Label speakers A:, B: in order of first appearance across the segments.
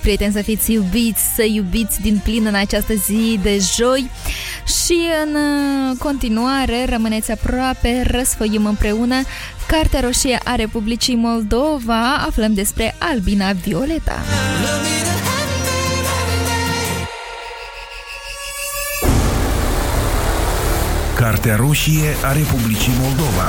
A: Prieteni, să fiți iubiți, să iubiți din plin în această zi de joi. Și în continuare rămâneți aproape, răsfoim împreună Cartea Roșie a Republicii Moldova. Aflăm despre Albina Violeta.
B: Cartea Roșie a Republicii Moldova.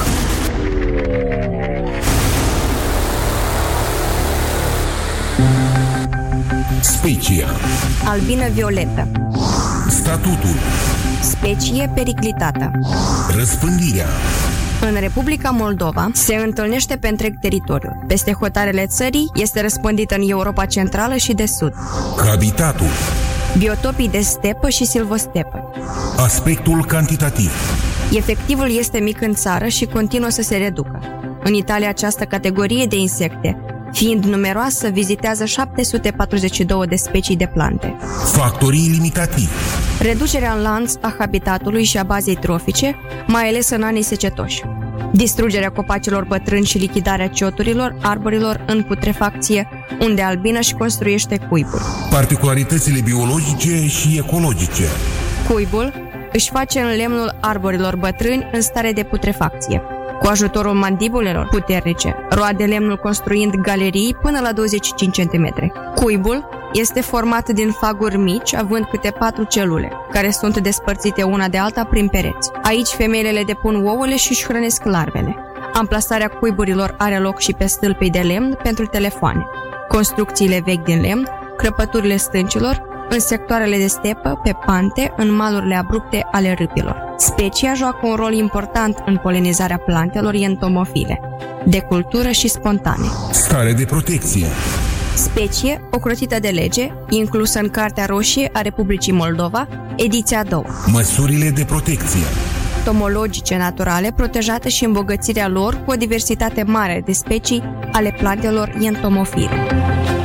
B: Specia.
C: Albina Violeta.
B: Statutul.
C: Specie periclitată.
B: Răspândirea.
C: În Republica Moldova se întâlnește pe întreg teritoriul. Peste hotarele țării este răspândită în Europa Centrală și de Sud.
B: Habitatul.
C: Biotopii de stepă și silvostepă.
B: Aspectul cantitativ.
C: Efectivul este mic în țară și continuă să se reducă. În Italia, această categorie de insecte, fiind numeroasă, vizitează 742 de specii de plante.
B: Factorii limitativi.
C: Reducerea în lanț a habitatului și a bazei trofice, mai ales în anii secetoși. Distrugerea copacilor bătrâni și lichidarea cioturilor, arborilor în putrefacție, unde albina își construiește cuibul.
B: Particularitățile biologice și ecologice.
C: Cuibul își face în lemnul arborilor bătrâni în stare de putrefacție. Cu ajutorul mandibulelor puternice, roade lemnul construind galerii până la 25 cm. Cuibul este format din faguri mici, având câte 4 celule, care sunt despărțite una de alta prin pereți. Aici femeile depun ouăle și își hrănesc larvele. Amplasarea cuiburilor are loc și pe stâlpii de lemn pentru telefoane, construcțiile vechi din lemn, crăpăturile stâncilor, în sectoarele de stepă, pe pante, în malurile abrupte ale râpilor. Specia joacă un rol important în polenizarea plantelor entomofile, de cultură și spontane.
B: Stare de protecție.
C: Specie ocrotită de lege, inclusă în Cartea Roșie a Republicii Moldova, ediția a doua.
B: Măsurile de protecție.
C: Entomologice naturale, protejate și îmbogățirea lor cu o diversitate mare de specii ale plantelor entomofile.